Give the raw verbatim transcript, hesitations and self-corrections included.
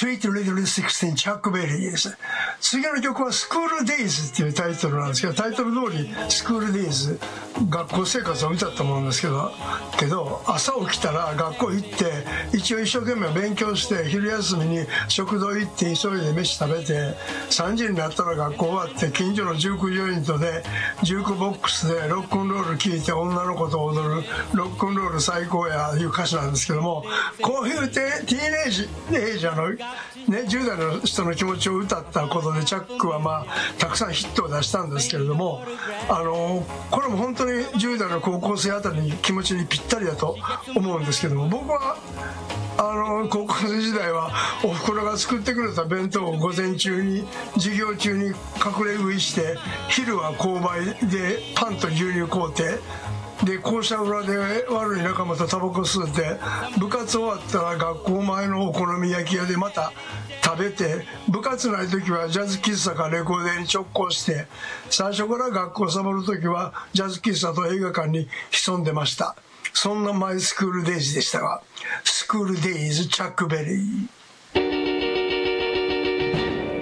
Sweet Little Sixteen チャック・ベリーです。次の曲はスクール・デイズっていうタイトルなんですけど、タイトル通りスクール・デイズ、学校生活を歌ったものですけど、けど朝起きたら学校行って一応一生懸命勉強して、昼休みに食堂行って急いで飯食べて、さんじになったら学校終わって近所のジュークジョイントでジュークボックスでロックンロール聴いて女の子と踊るロックンロール最高やいう歌詞なんですけども、こういうティーンエイジエイジャーの、ね、じゅう代の人の気持ちを歌ったことでチャックはまあたくさんヒットを出したんですけれども、あのこれも本当にじゅう代の高校生あたりに気持ちにぴったりだと思うんですけども、僕はあの高校生時代はおふくろが作ってくれた弁当を午前中に授業中に隠れ食いして、昼は購買でパンと牛乳買うて、で校舎裏で悪い仲間とタバコ吸って、部活終わったら学校前のお好み焼き屋でまた食べて、部活ない時はジャズ喫茶かレコーデーに直行して、最初から学校サボる時はジャズ喫茶と映画館に潜んでました。そんなマイスクールデイズでしたが、スクールデイズチャック・ベリー。